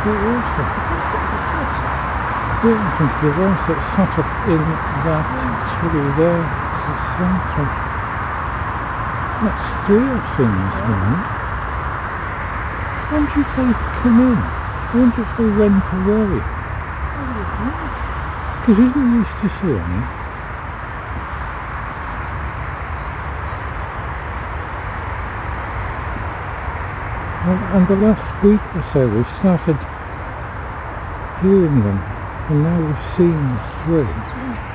What was that? Yeah, I think it was. It sat up in that tree there. It's a centre. That's 3 options, man. I wonder if they come in. I wonder if they went away. Because we didn't used to see any. And the last week or so we've started hearing them, and now we've seen 3.